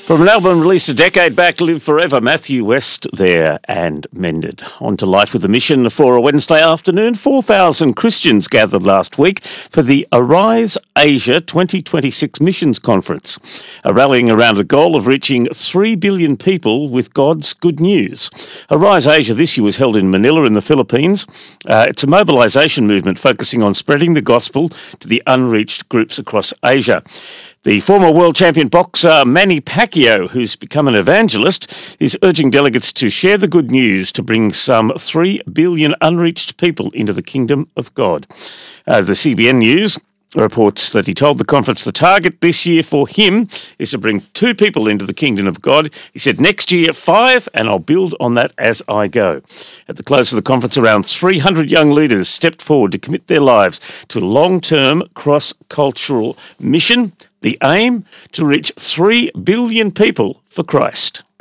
From an album released a decade back, Live Forever, Matthew West there and Mended. On to Life with a Mission for a Wednesday afternoon. 4,000 Christians gathered last week for the Arise Asia 2026 Missions Conference, rallying around the goal of reaching 3 billion people with God's good news. Arise Asia this year was held in Manila in the Philippines. It's a mobilisation movement focusing on spreading the gospel to the unreached groups across Asia. The former world champion boxer Manny Pacquiao, who's become an evangelist, is urging delegates to share the good news to bring some 3 billion unreached people into the kingdom of God. The CBN News reports that he told the conference the target this year for him is to bring 2 people into the kingdom of God. He said, next year 5, and I'll build on that as I go. At the close of the conference, around 300 young leaders stepped forward to commit their lives to long-term cross-cultural mission. The aim, to reach 3 billion people for Christ.